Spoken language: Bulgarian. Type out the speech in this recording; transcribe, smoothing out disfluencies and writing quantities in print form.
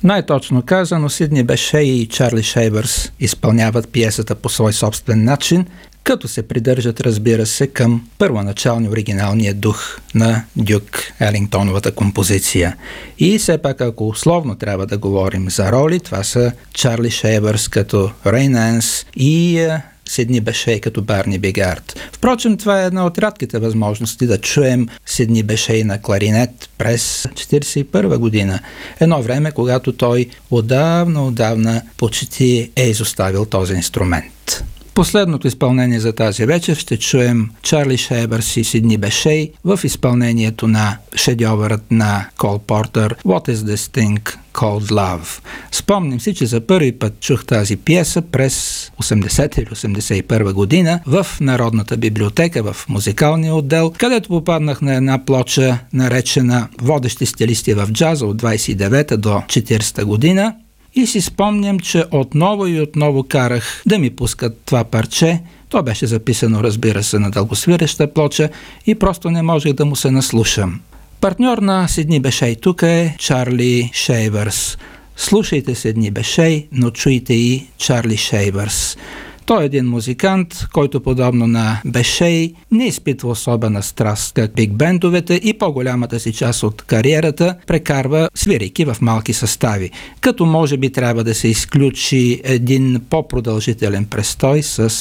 Най-точно казано, Сидни Бешей и Чарли Шейбърс изпълняват пиесата по свой собствен начин, като се придържат, разбира се, към първоначалния оригиналния дух на Дюк Елингтоновата композиция. И все пак, ако условно трябва да говорим за роли, това са Чарли Шейбърс като Рей Нанс и Сидни Бешей като Барни Бигард. Впрочем, това е една от рядките възможности да чуем Сидни Бешей на кларинет през 1941 година. Едно време, когато той отдавна почти е изоставил този инструмент. Последното изпълнение за тази вечер ще чуем Чарли Шейбърс и Сидни Бешей в изпълнението на шедьовърът на Кол Портер What is this thing called love. Спомням си, че за първи път чух тази пиеса през 80 или 81 година в Народната библиотека в музикалния отдел, където попаднах на една плоча, наречена Водещи стилисти в джаза от 29 до 40 година. И си спомням, че отново и отново карах да ми пускат това парче. То беше записано, разбира се, на дългосвиреща плоча и просто не можех да му се наслушам. Партньор на Сидни Бешей тук е Чарли Шейбърс. Слушайте Сидни Бешей, но чуйте и Чарли Шейбърс. Той е един музикант, който подобно на Бешей не изпитва особена страст към биг-бендовете и по-голямата си част от кариерата прекарва свирейки в малки състави, като може би трябва да се изключи един по-продължителен престой с